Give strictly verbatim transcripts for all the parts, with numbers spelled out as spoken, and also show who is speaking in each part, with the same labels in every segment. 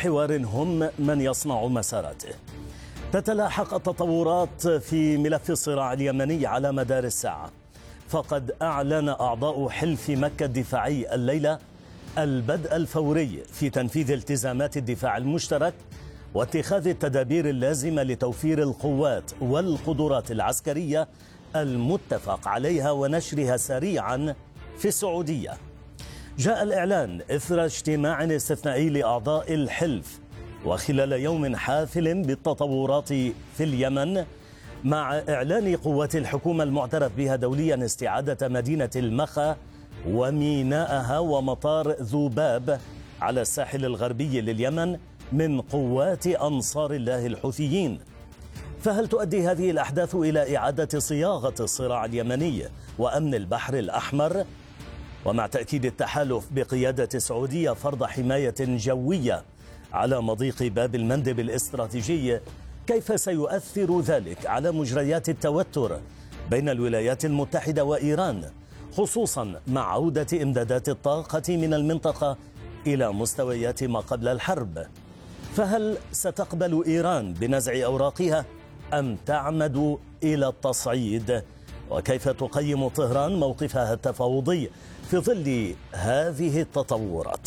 Speaker 1: حوار هم من يصنع مساراته. تتلاحق التطورات في ملف الصراع اليمني على مدار الساعة، فقد أعلن أعضاء حلف مكة الدفاعي الليلة البدء الفوري في تنفيذ التزامات الدفاع المشترك واتخاذ التدابير اللازمة لتوفير القوات والقدرات العسكرية المتفق عليها ونشرها سريعا في السعودية. جاء الإعلان إثر اجتماع استثنائي لأعضاء الحلف وخلال يوم حافل بالتطورات في اليمن، مع إعلان قوات الحكومة المعترف بها دوليا استعادة مدينة المخا وميناءها ومطار ذوباب على الساحل الغربي لليمن من قوات أنصار الله الحوثيين. فهل تؤدي هذه الأحداث إلى إعادة صياغة الصراع اليمني وأمن البحر الأحمر؟ ومع تأكيد التحالف بقيادة السعودية فرض حماية جوية على مضيق باب المندب الاستراتيجي، كيف سيؤثر ذلك على مجريات التوتر بين الولايات المتحدة وإيران، خصوصا مع عودة إمدادات الطاقة من المنطقة إلى مستويات ما قبل الحرب؟ فهل ستقبل إيران بنزع أوراقها أم تعمد إلى التصعيد؟ وكيف تقيم طهران موقفها التفاوضي في ظل هذه التطورات؟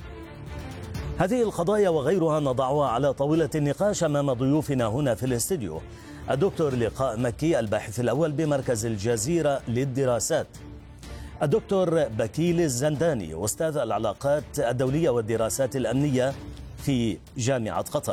Speaker 1: هذه القضايا وغيرها نضعها على طاولة النقاش أمام ضيوفنا هنا في الاستديو: الدكتور لقاء مكي الباحث الأول بمركز الجزيرة للدراسات، الدكتور بكيل الزنداني أستاذ العلاقات الدولية والدراسات الأمنية في جامعة قطر،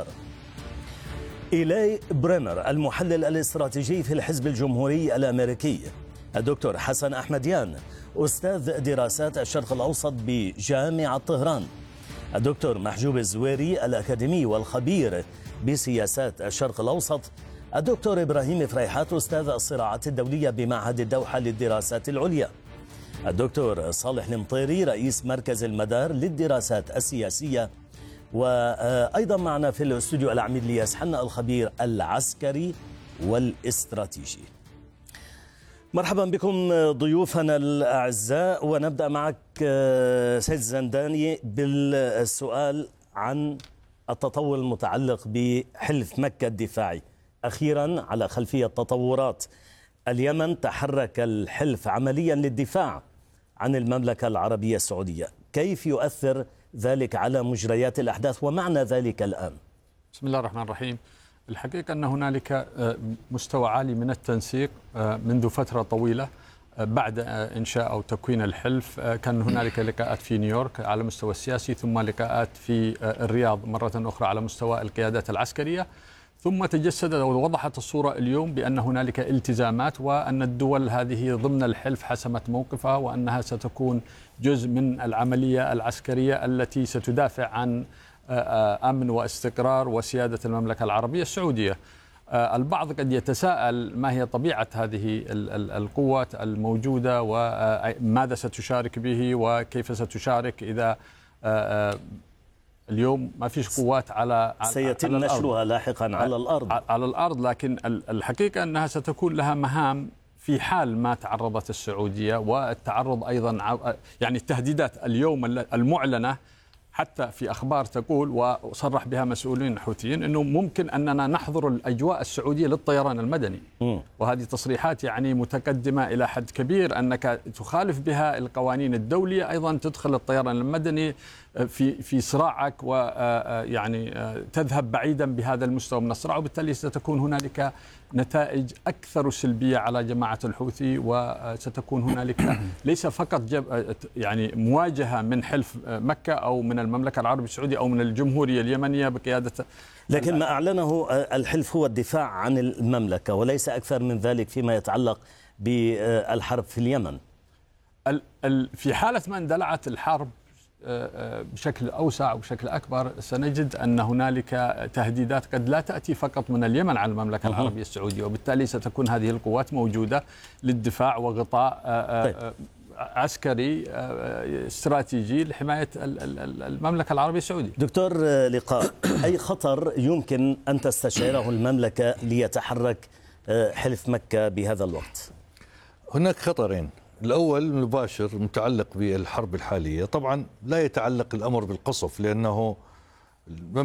Speaker 1: إيلي بريمر المحلل الاستراتيجي في الحزب الجمهوري الأمريكي، الدكتور حسن أحمديان أستاذ دراسات الشرق الأوسط بجامعة طهران، الدكتور محجوب الزويري الأكاديمي والخبير بسياسات الشرق الأوسط، الدكتور إبراهيم فريحات أستاذ الصراعات الدولية بمعهد الدوحة للدراسات العليا، الدكتور صالح المطيري رئيس مركز المدار للدراسات السياسية، وأيضا معنا في الاستوديو العميد لياس حنا الخبير العسكري والاستراتيجي. مرحبا بكم ضيوفنا الأعزاء، ونبدأ معك سيد الزنداني بالسؤال عن التطور المتعلق بحلف مكة الدفاعي. أخيرا على خلفية تطورات اليمن تحرك الحلف عمليا للدفاع عن المملكة العربية السعودية، كيف يؤثر ذلك على مجريات الأحداث ومعنى ذلك الآن؟
Speaker 2: بسم الله الرحمن الرحيم. الحقيقة أن هنالك مستوى عالي من التنسيق منذ فترة طويلة بعد إنشاء أو تكوين الحلف. كان هنالك لقاءات في نيويورك على المستوى السياسي، ثم لقاءات في الرياض مرة أخرى على مستوى القيادات العسكرية، ثم تجسدت ووضحت الصورة اليوم بأن هنالك التزامات وأن الدول هذه ضمن الحلف حسمت موقفها وأنها ستكون جزء من العملية العسكرية التي ستدافع عن أمن واستقرار وسيادة المملكة العربية السعودية. البعض قد يتساءل ما هي طبيعة هذه القوات الموجودة وماذا ستشارك به وكيف ستشارك إذا اليوم ما فيش قوات على
Speaker 1: سيتم على نشرها لاحقا على الأرض
Speaker 2: على الأرض لكن الحقيقة أنها ستكون لها مهام في حال ما تعرضت السعودية، والتعرض أيضا يعني التهديدات اليوم المعلنة حتى في أخبار تقول وصرح بها مسؤولين حوثيين أنه ممكن أننا نحظر الأجواء السعودية للطيران المدني، م. وهذه تصريحات يعني متقدمة إلى حد كبير، أنك تخالف بها القوانين الدولية، أيضا تدخل الطيران المدني في في صراعك ويعني تذهب بعيدا بهذا المستوى من الصراع، وبالتالي ستكون هنالك نتائج أكثر سلبية على جماعة الحوثي، وستكون هنالك ليس فقط يعني مواجهة من حلف مكة أو من المملكة العربية السعودية أو من الجمهورية اليمنية بقيادة،
Speaker 1: لكن ما أعلنه الحلف هو الدفاع عن المملكة وليس أكثر من ذلك فيما يتعلق بالحرب في اليمن.
Speaker 2: في حالة ما اندلعت الحرب بشكل أوسع وبشكل أكبر سنجد أن هنالك تهديدات قد لا تأتي فقط من اليمن على المملكة العربية السعودية، وبالتالي ستكون هذه القوات موجودة للدفاع وغطاء طيب. عسكري استراتيجي لحماية المملكة العربية السعودية.
Speaker 1: دكتور لقاء، أي خطر يمكن أن تستشعره المملكة ليتحرك حلف مكة بهذا الوقت؟
Speaker 3: هناك خطرين. الأول مباشر متعلق بالحرب الحالية، طبعا لا يتعلق الأمر بالقصف لأنه